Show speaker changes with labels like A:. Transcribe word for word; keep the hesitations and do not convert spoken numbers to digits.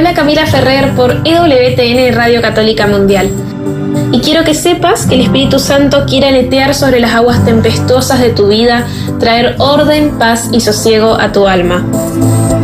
A: habla Camila Ferrer por E W T N Radio Católica Mundial. Y quiero que sepas que el Espíritu Santo quiere aletear sobre las aguas tempestuosas de tu vida, traer orden, paz y sosiego a tu alma.